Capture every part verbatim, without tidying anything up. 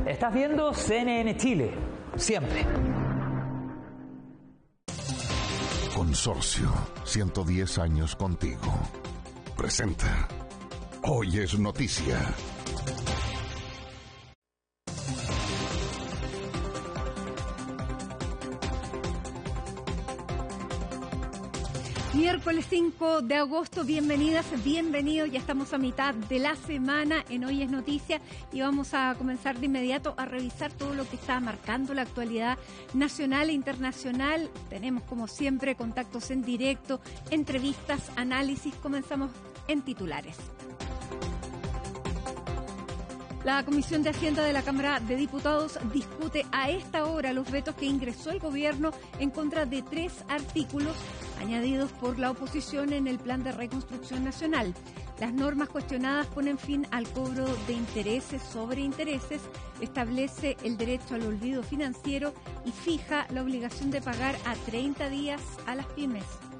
Estás viendo C N N Chile, siempre. Consorcio, ciento diez años contigo. Presenta. Hoy es noticia. Miércoles cinco de agosto, bienvenidas, bienvenidos, ya estamos a mitad de la semana en Hoy es Noticia y vamos a comenzar de inmediato a revisar todo lo que está marcando la actualidad nacional e internacional. Tenemos como siempre contactos en directo, entrevistas, análisis, comenzamos en titulares. La Comisión de Hacienda de la Cámara de Diputados discute a esta hora los vetos que ingresó el gobierno en contra de tres artículos añadidos por la oposición en el Plan de Reconstrucción Nacional. Las normas cuestionadas ponen fin al cobro de intereses sobre intereses, establece el derecho al olvido financiero y fija la obligación de pagar a treinta días a las pymes.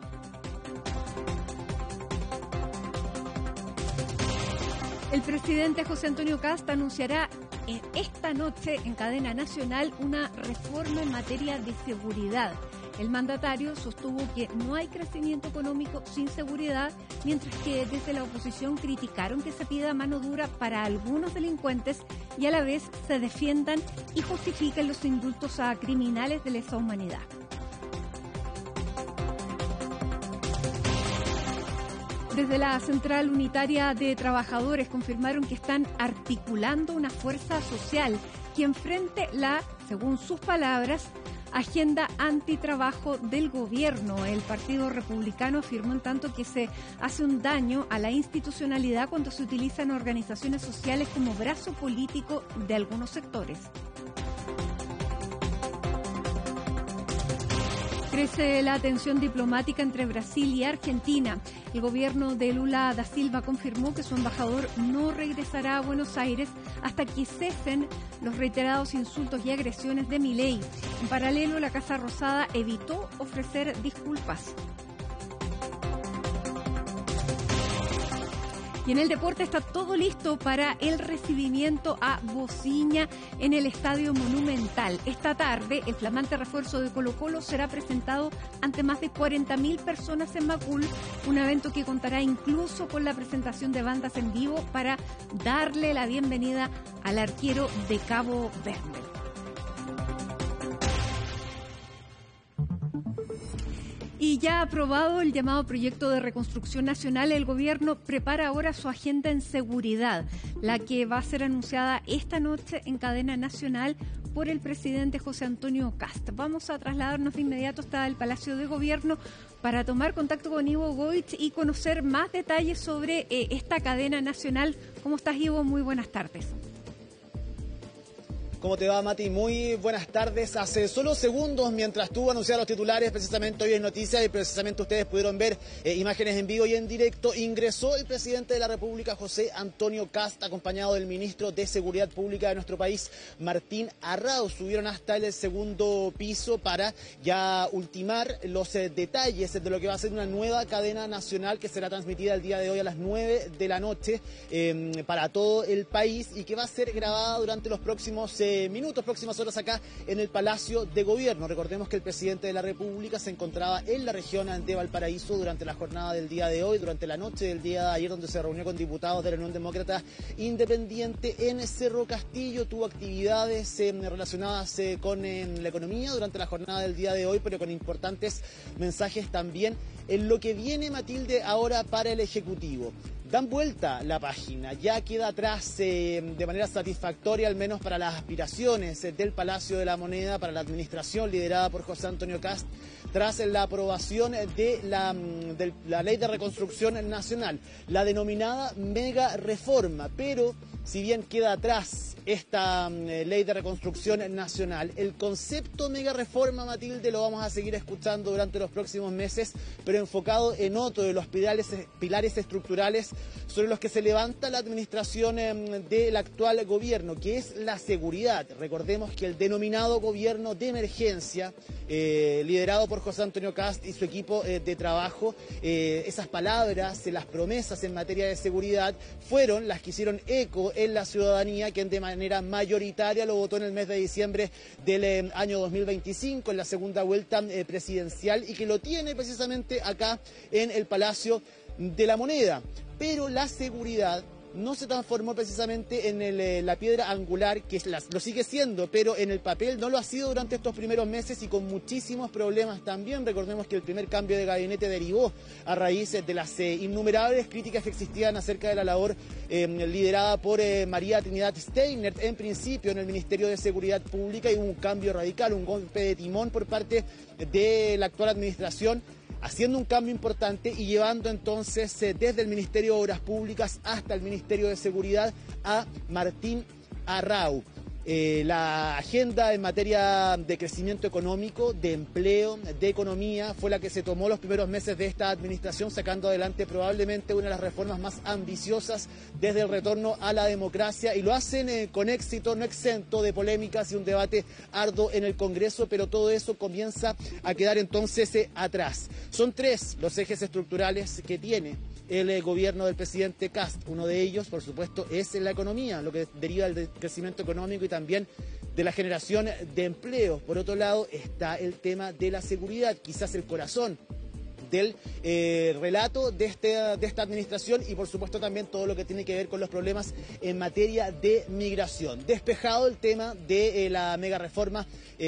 El presidente José Antonio Kast anunciará esta noche en cadena nacional una reforma en materia de seguridad. El mandatario sostuvo que no hay crecimiento económico sin seguridad, mientras que desde la oposición criticaron que se pida mano dura para algunos delincuentes y a la vez se defiendan y justifiquen los indultos a criminales de lesa humanidad. Desde la Central Unitaria de Trabajadores confirmaron que están articulando una fuerza social que enfrente la, según sus palabras, agenda antitrabajo del gobierno. El Partido Republicano afirmó en tanto que se hace un daño a la institucionalidad cuando se utilizan organizaciones sociales como brazo político de algunos sectores. Crece la tensión diplomática entre Brasil y Argentina. El gobierno de Lula da Silva confirmó que su embajador no regresará a Buenos Aires hasta que cesen los reiterados insultos y agresiones de Milei. En paralelo, la Casa Rosada evitó ofrecer disculpas. Y en el deporte está todo listo para el recibimiento a Bociña en el Estadio Monumental. Esta tarde, el flamante refuerzo de Colo-Colo será presentado ante más de cuarenta mil personas en Macul, un evento que contará incluso con la presentación de bandas en vivo para darle la bienvenida al arquero de Cabo Verde. Y ya aprobado el llamado proyecto de reconstrucción nacional, el gobierno prepara ahora su agenda en seguridad, la que va a ser anunciada esta noche en cadena nacional por el presidente José Antonio Kast. Vamos a trasladarnos de inmediato hasta el Palacio de Gobierno para tomar contacto con Ivo Goich y conocer más detalles sobre eh, esta cadena nacional. ¿Cómo estás, Ivo? Muy buenas tardes. ¿Cómo te va, Mati? Muy buenas tardes. Hace solo segundos, mientras tú anunciabas los titulares, precisamente Hoy es Noticia, y precisamente ustedes pudieron ver eh, imágenes en vivo y en directo, ingresó el presidente de la República, José Antonio Kast, acompañado del ministro de Seguridad Pública de nuestro país, Martín Arrau. Subieron hasta el segundo piso para ya ultimar los eh, detalles de lo que va a ser una nueva cadena nacional que será transmitida el día de hoy a las nueve de la noche eh, para todo el país y que va a ser grabada durante los próximos eh, minutos, próximas horas acá en el Palacio de Gobierno. Recordemos que el presidente de la República se encontraba en la región de Valparaíso durante la jornada del día de hoy, durante la noche del día de ayer, donde se reunió con diputados de la Unión Demócrata Independiente en Cerro Castillo. Tuvo actividades eh, relacionadas eh, con eh, la economía durante la jornada del día de hoy, pero con importantes mensajes también en lo que viene, Matilde, ahora para el Ejecutivo. Dan vuelta la página, ya queda atrás eh, de manera satisfactoria, al menos para las aspiraciones eh, del Palacio de la Moneda, para la administración liderada por José Antonio Kast, tras la aprobación de la, de la Ley de Reconstrucción Nacional, la denominada mega reforma. Pero si bien queda atrás esta eh, Ley de Reconstrucción Nacional, el concepto mega reforma, Matilde, lo vamos a seguir escuchando durante los próximos meses, pero enfocado en otro de los pilares, pilares estructurales sobre los que se levanta la administración eh, del actual gobierno, que es la seguridad. Recordemos que el denominado gobierno de emergencia, eh, liderado por José Antonio Kast y su equipo eh, de trabajo, eh, esas palabras, eh, las promesas en materia de seguridad, fueron las que hicieron eco en la ciudadanía, quien de manera mayoritaria lo votó en el mes de diciembre del eh, año dos mil veinticinco, en la segunda vuelta eh, presidencial, y que lo tiene precisamente acá en el Palacio de la Moneda. Pero la seguridad no se transformó precisamente en el, eh, la piedra angular, que es la, lo sigue siendo, pero en el papel no lo ha sido durante estos primeros meses y con muchísimos problemas también. Recordemos que el primer cambio de gabinete derivó a raíz de las eh, innumerables críticas que existían acerca de la labor eh, liderada por eh, María Trinidad Steiner, en principio en el Ministerio de Seguridad Pública, y hubo un cambio radical, un golpe de timón por parte de la actual administración, haciendo un cambio importante y llevando entonces eh, desde el Ministerio de Obras Públicas hasta el Ministerio de Seguridad a Martín Arrau. Eh, la agenda en materia de crecimiento económico, de empleo, de economía, fue la que se tomó los primeros meses de esta administración, sacando adelante probablemente una de las reformas más ambiciosas desde el retorno a la democracia, y lo hacen eh, con éxito, no exento de polémicas y un debate arduo en el Congreso, pero todo eso comienza a quedar entonces eh, atrás. Son tres los ejes estructurales que tiene el eh, gobierno del presidente Kast. Uno de ellos, por supuesto, es la economía, lo que deriva del crecimiento económico y también de la generación de empleo. Por otro lado, está el tema de la seguridad, quizás el corazón del eh, relato de, este, de esta administración, y por supuesto también todo lo que tiene que ver con los problemas en materia de migración. Despejado el tema de eh, la mega reforma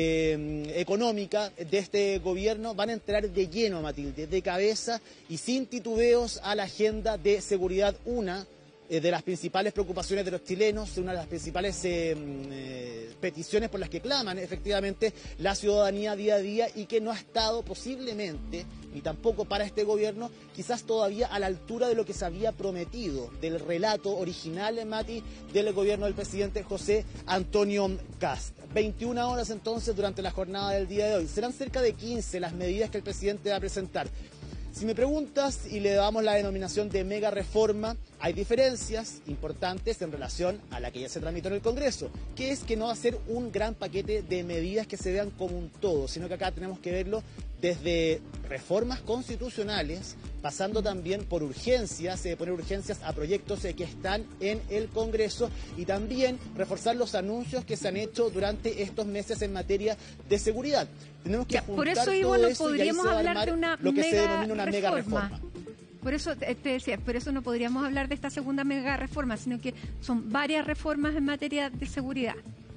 eh, económica de este gobierno, van a entrar de lleno, Matilde, de cabeza y sin titubeos a la agenda de seguridad, una de las principales preocupaciones de los chilenos, una de las principales eh, eh, peticiones por las que claman efectivamente la ciudadanía día a día, y que no ha estado posiblemente, ni tampoco para este gobierno, quizás todavía a la altura de lo que se había prometido, del relato original, Mati, del gobierno del presidente José Antonio Kast. veintiuna horas entonces durante la jornada del día de hoy. Serán cerca de quince las medidas que el presidente va a presentar. Si me preguntas y le damos la denominación de mega reforma, hay diferencias importantes en relación a la que ya se tramitó en el Congreso, que es que no va a ser un gran paquete de medidas que se vean como un todo, sino que acá tenemos que verlo desde reformas constitucionales, pasando también por urgencias, eh, poner urgencias a proyectos eh, que están en el Congreso, y también reforzar los anuncios que se han hecho durante estos meses en materia de seguridad. Tenemos que ya, juntar por eso, Ivo, todo no eso, podríamos y ahí se va hablar a de una lo que mega se denomina una reforma. mega reforma. Por eso te decía, por eso no podríamos hablar de esta segunda mega reforma, sino que son varias reformas en materia de seguridad.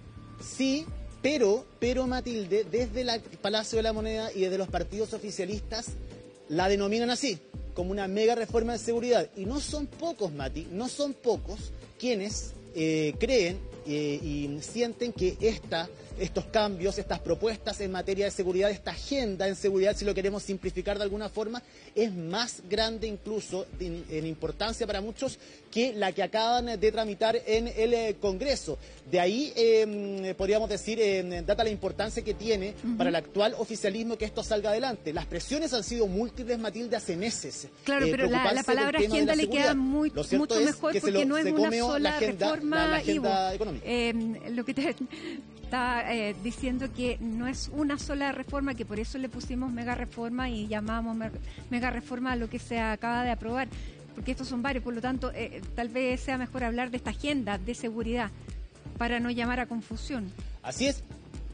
Sí, pero, pero Matilde, desde el Palacio de la Moneda y desde los partidos oficialistas la denominan así, como una mega reforma de seguridad. Y no son pocos, Mati, no son pocos quienes eh, creen eh, y sienten que esta, estos cambios, estas propuestas en materia de seguridad, esta agenda en seguridad, si lo queremos simplificar de alguna forma, es más grande incluso en, en importancia para muchos que la que acaban de tramitar en el eh, Congreso. De ahí eh, podríamos decir, eh, data la importancia que tiene uh-huh. para el actual oficialismo que esto salga adelante. Las presiones han sido múltiples, Matilde, hace meses. Claro, eh, pero la, la palabra agenda le queda muy, mucho mejor porque lo, no es una sola agenda, reforma. La, la agenda económica. Eh, lo que te está eh, diciendo que no es una sola reforma, que por eso le pusimos mega reforma y llamamos mega reforma a lo que se acaba de aprobar, porque estos son varios, por lo tanto eh, tal vez sea mejor hablar de esta agenda de seguridad para no llamar a confusión. Así es.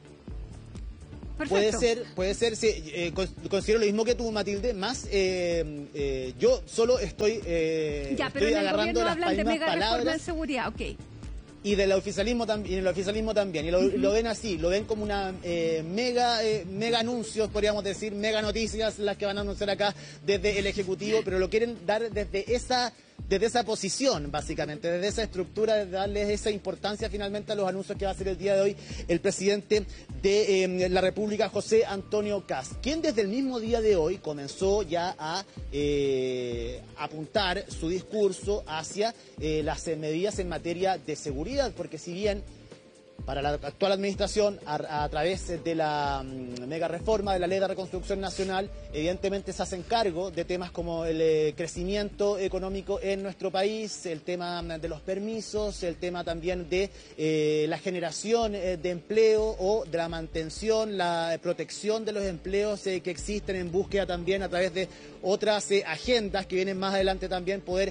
Perfecto. Puede ser, puede ser, sí, eh, considero lo mismo que tú, Matilde, más eh, eh, yo solo estoy, eh, ya, pero estoy en el agarrando las hablan de mega palabras. Reforma en seguridad, ok. Y del oficialismo, tam y del oficialismo también, y lo, uh-huh. lo ven así, lo ven como una eh, mega, eh, mega anuncios, podríamos decir, mega noticias las que van a anunciar acá desde el Ejecutivo, pero lo quieren dar desde esa, desde esa posición, básicamente, desde esa estructura, de darles esa importancia finalmente a los anuncios que va a hacer el día de hoy el presidente de eh, la República, José Antonio Kast, quien desde el mismo día de hoy comenzó ya a eh, apuntar su discurso hacia eh, las eh, medidas en materia de seguridad, porque si bien para la actual administración, a, a través de la um, mega reforma de la Ley de Reconstrucción Nacional, evidentemente se hacen cargo de temas como el eh, crecimiento económico en nuestro país, el tema de los permisos, el tema también de eh, la generación eh, de empleo o de la mantención, la protección de los empleos eh, que existen, en búsqueda también a través de otras eh, agendas que vienen más adelante también, poder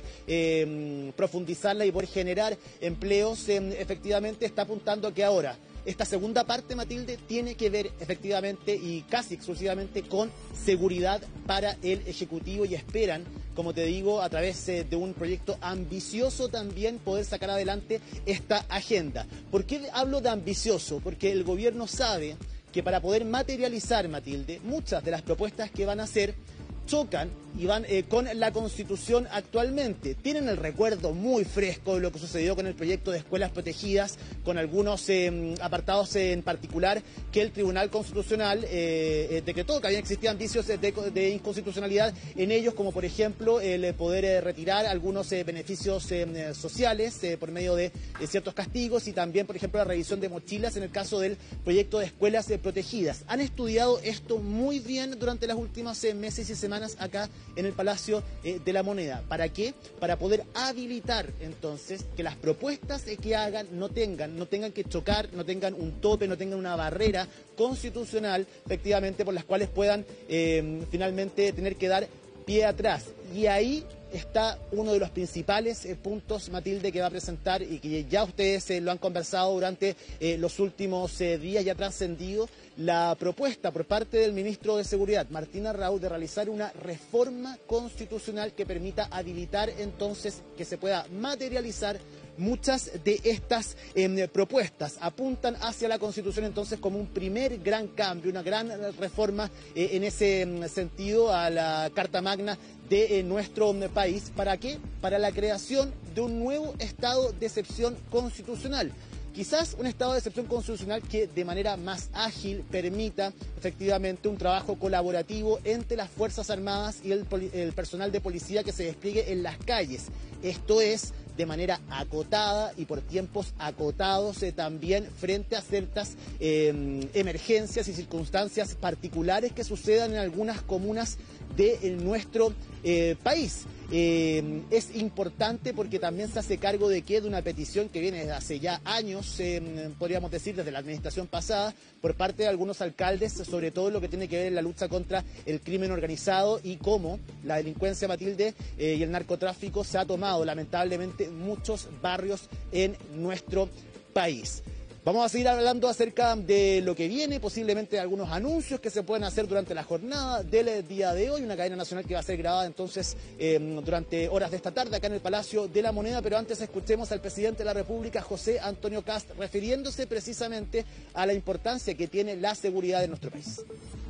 eh, profundizarla y poder generar empleos. Eh, efectivamente está apuntando a que ahora esta segunda parte, Matilde, tiene que ver efectivamente y casi exclusivamente con seguridad para el Ejecutivo, y esperan, como te digo, a través eh, de un proyecto ambicioso también poder sacar adelante esta agenda. ¿Por qué hablo de ambicioso? Porque el gobierno sabe que para poder materializar, Matilde, muchas de las propuestas que van a hacer chocan y van eh, con la Constitución actualmente. Tienen el recuerdo muy fresco de lo que sucedió con el proyecto de escuelas protegidas, con algunos eh, apartados eh, en particular que el Tribunal Constitucional eh, eh, decretó que habían existían vicios de, de inconstitucionalidad en ellos, como por ejemplo el poder eh, retirar algunos eh, beneficios eh, sociales eh, por medio de eh, ciertos castigos, y también, por ejemplo, la revisión de mochilas en el caso del proyecto de escuelas eh, protegidas. Han estudiado esto muy bien durante las últimas eh, meses y semanas acá en el Palacio eh, de la Moneda. ¿Para qué? Para poder habilitar entonces que las propuestas eh, que hagan no tengan, no tengan que chocar, no tengan un tope, no tengan una barrera constitucional, efectivamente, por las cuales puedan eh, finalmente tener que dar pie atrás. Y ahí está uno de los principales eh, puntos, Matilde, que va a presentar y que ya ustedes eh, lo han conversado durante eh, los últimos eh, días y ha trascendido la propuesta por parte del ministro de Seguridad, Martín Arrau, de realizar una reforma constitucional que permita habilitar entonces que se pueda materializar muchas de estas eh, propuestas. Apuntan hacia la Constitución entonces como un primer gran cambio, una gran reforma eh, en ese eh, sentido a la Carta Magna de eh, nuestro eh, país. ¿Para qué? Para la creación de un nuevo estado de excepción constitucional. Quizás un estado de excepción constitucional que de manera más ágil permita efectivamente un trabajo colaborativo entre las Fuerzas Armadas y el, el personal de policía que se despliegue en las calles. Esto es de manera acotada y por tiempos acotados eh, también frente a ciertas eh, emergencias y circunstancias particulares que sucedan en algunas comunas de eh, nuestro eh, país. Eh, es importante porque también se hace cargo de que de una petición que viene desde hace ya años, eh, podríamos decir desde la administración pasada, por parte de algunos alcaldes, sobre todo en lo que tiene que ver en la lucha contra el crimen organizado y cómo la delincuencia, Matilde, eh, y el narcotráfico se ha tomado lamentablemente muchos barrios en nuestro país. Vamos a seguir hablando acerca de lo que viene, posiblemente algunos anuncios que se pueden hacer durante la jornada del día de hoy, una cadena nacional que va a ser grabada entonces eh, durante horas de esta tarde acá en el Palacio de la Moneda, pero antes escuchemos al presidente de la República, José Antonio Kast, refiriéndose precisamente a la importancia que tiene la seguridad en nuestro país.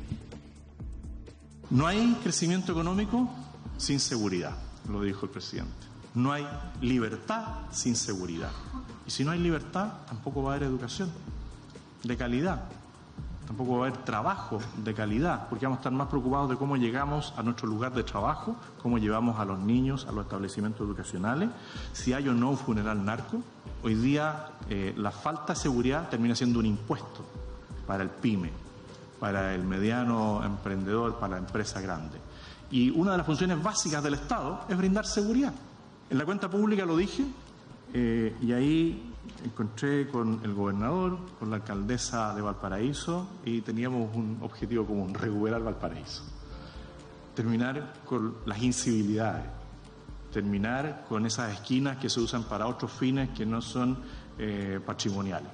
No hay crecimiento económico sin seguridad, lo dijo el presidente. No hay libertad sin seguridad. Y si no hay libertad, tampoco va a haber educación de calidad, tampoco va a haber trabajo de calidad, porque vamos a estar más preocupados de cómo llegamos a nuestro lugar de trabajo, cómo llevamos a los niños a los establecimientos educacionales, si hay o no un funeral narco. Hoy día eh, la falta de seguridad termina siendo un impuesto para el pyme, para el mediano emprendedor, para la empresa grande. Y una de las funciones básicas del Estado es brindar seguridad. En la cuenta pública lo dije, eh, y ahí encontré con el gobernador, con la alcaldesa de Valparaíso, y teníamos un objetivo común: recuperar Valparaíso. Terminar con las incivilidades, terminar con esas esquinas que se usan para otros fines que no son eh, patrimoniales.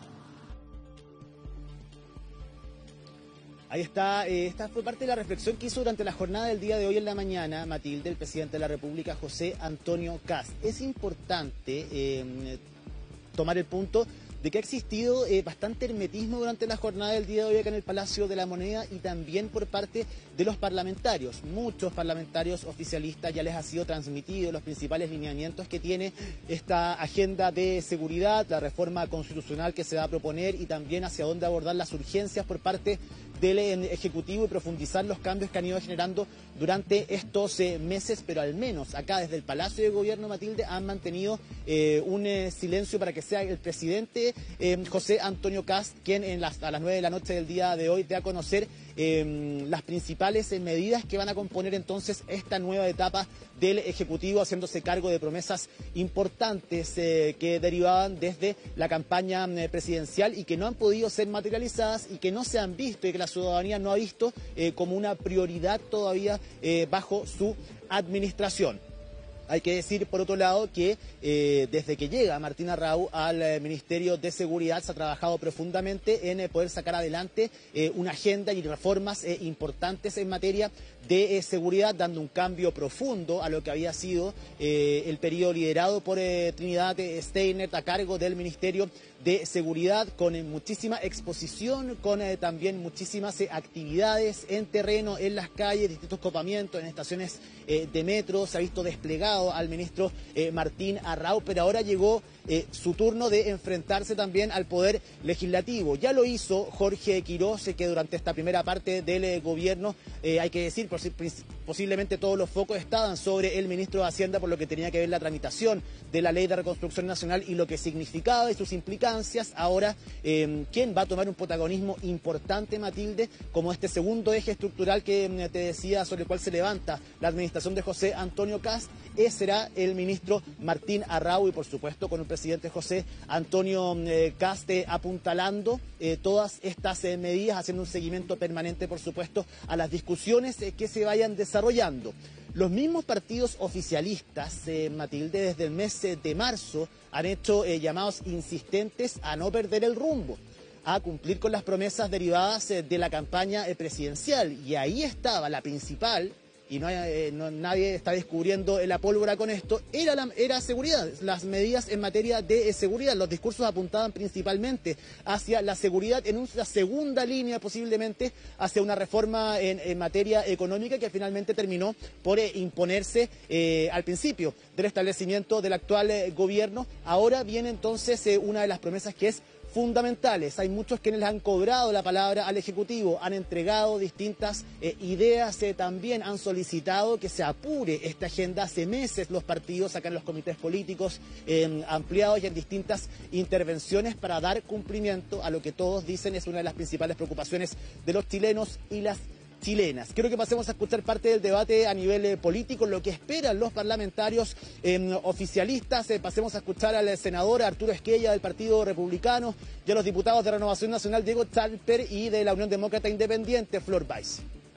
Ahí está, eh, esta fue parte de la reflexión que hizo durante la jornada del día de hoy en la mañana, Matilde, el presidente de la República, José Antonio Kast. Es importante eh, tomar el punto de que ha existido eh, bastante hermetismo durante la jornada del día de hoy acá en el Palacio de la Moneda y también por parte de los parlamentarios. Muchos parlamentarios oficialistas ya les ha sido transmitido los principales lineamientos que tiene esta agenda de seguridad, la reforma constitucional que se va a proponer y también hacia dónde abordar las urgencias por parte del Ejecutivo y profundizar los cambios que han ido generando durante estos eh, meses, pero al menos acá desde el Palacio de Gobierno, Matilde, han mantenido eh, un eh, silencio para que sea el presidente presidente eh, José Antonio Kast, quien en las, a las nueve de la noche del día de hoy te da a conocer eh, las principales eh, medidas que van a componer entonces esta nueva etapa del Ejecutivo, haciéndose cargo de promesas importantes eh, que derivaban desde la campaña eh, presidencial y que no han podido ser materializadas y que no se han visto y que la ciudadanía no ha visto eh, como una prioridad todavía eh, bajo su administración. Hay que decir, por otro lado, que eh, desde que llega Martín Arrau al eh, Ministerio de Seguridad se ha trabajado profundamente en eh, poder sacar adelante eh, una agenda y reformas eh, importantes en materia de eh, seguridad, dando un cambio profundo a lo que había sido eh, el periodo liderado por eh, Trinidad Steiner a cargo del Ministerio de Seguridad, con eh, muchísima exposición, con eh, también muchísimas eh, actividades en terreno, en las calles, distintos copamientos, en estaciones eh, de metro. Se ha visto desplegado al ministro eh, Martín Arrau, pero ahora llegó eh, su turno de enfrentarse también al Poder Legislativo. Ya lo hizo Jorge Quiroz, eh, que durante esta primera parte del eh, gobierno, eh, hay que decir, posiblemente todos los focos estaban sobre el ministro de Hacienda por lo que tenía que ver la tramitación de la Ley de Reconstrucción Nacional y lo que significaba y sus implicancias. Ahora, eh, ¿quién va a tomar un protagonismo importante, Matilde, como este segundo eje estructural que eh, te decía, sobre el cual se levanta la administración de José Antonio Kast? Ese será el ministro Martín Arrau y, por supuesto, con el presidente José Antonio eh, Kast eh, apuntalando eh, todas estas eh, medidas, haciendo un seguimiento permanente, por supuesto, a las discusiones eh, que se vayan desarrollando. Los mismos partidos oficialistas, eh, Matilde, desde el mes eh, de marzo han hecho eh, llamados insistentes a no perder el rumbo, a cumplir con las promesas derivadas eh, de la campaña eh, presidencial. Y ahí estaba la principal, y no, eh, no nadie está descubriendo la pólvora con esto, era, la, era seguridad, las medidas en materia de eh, seguridad. Los discursos apuntaban principalmente hacia la seguridad, en una segunda línea posiblemente hacia una reforma en, en materia económica que finalmente terminó por eh, imponerse eh, al principio del establecimiento del actual eh, gobierno. Ahora viene entonces eh, una de las promesas que es fundamentales. Hay muchos quienes le han cobrado la palabra al Ejecutivo, han entregado distintas eh, ideas, eh, también han solicitado que se apure esta agenda. Hace meses los partidos, acá en los comités políticos, eh, ampliados y en distintas intervenciones para dar cumplimiento a lo que todos dicen es una de las principales preocupaciones de los chilenos y las chilenas. Quiero que pasemos a escuchar parte del debate a nivel eh, político, lo que esperan los parlamentarios eh, oficialistas. Eh, pasemos a escuchar al senador Arturo Esquella del Partido Republicano y a los diputados de Renovación Nacional Diego Chalper y de la Unión Demócrata Independiente Flor Weiss.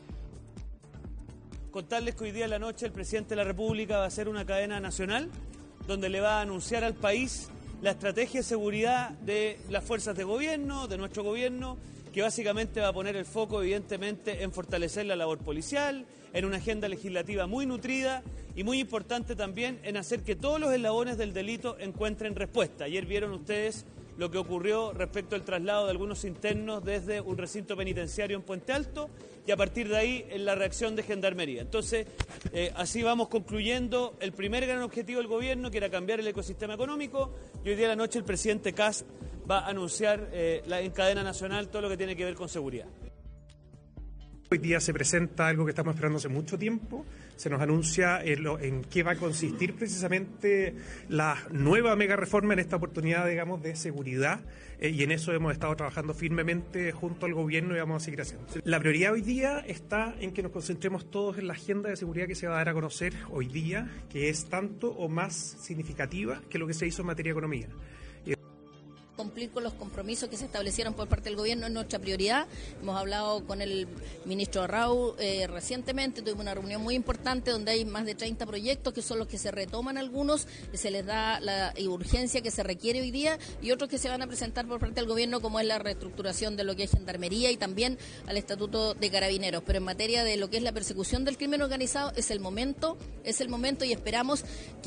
Contarles que hoy día en la noche el presidente de la República va a hacer una cadena nacional donde le va a anunciar al país la estrategia de seguridad de las fuerzas de gobierno, de nuestro gobierno, que básicamente va a poner el foco, evidentemente, en fortalecer la labor policial, en una agenda legislativa muy nutrida y muy importante también en hacer que todos los eslabones del delito encuentren respuesta. Ayer vieron ustedes lo que ocurrió respecto al traslado de algunos internos desde un recinto penitenciario en Puente Alto y a partir de ahí en la reacción de Gendarmería. Entonces, eh, así vamos concluyendo el primer gran objetivo del gobierno, que era cambiar el ecosistema económico, y hoy día a la noche el presidente Kast va a anunciar eh, la, en cadena nacional todo lo que tiene que ver con seguridad. Hoy día se presenta algo que estamos esperando hace mucho tiempo. Se nos anuncia en, lo, en qué va a consistir precisamente la nueva mega reforma en esta oportunidad, digamos, de seguridad, eh, y en eso hemos estado trabajando firmemente junto al gobierno y vamos a seguir haciendo. La prioridad hoy día está en que nos concentremos todos en la agenda de seguridad que se va a dar a conocer hoy día, que es tanto o más significativa que lo que se hizo en materia de economía. Cumplir con los compromisos que se establecieron por parte del gobierno es nuestra prioridad. Hemos hablado con el ministro Arrau eh, recientemente, tuvimos una reunión muy importante donde hay más de treinta proyectos que son los que se retoman algunos, se les da la urgencia que se requiere hoy día y otros que se van a presentar por parte del gobierno, como es la reestructuración de lo que es Gendarmería y también al Estatuto de Carabineros. Pero en materia de lo que es la persecución del crimen organizado es el momento, es el momento y esperamos que